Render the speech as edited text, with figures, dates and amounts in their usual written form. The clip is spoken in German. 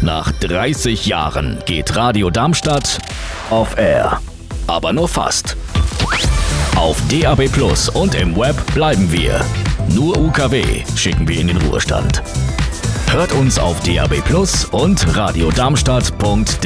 Nach 30 Jahren geht Radio Darmstadt auf Air. Aber nur fast. Auf DAB+ und im Web bleiben wir. Nur UKW schicken wir in den Ruhestand. Hört uns auf DAB+ und radiodarmstadt.de.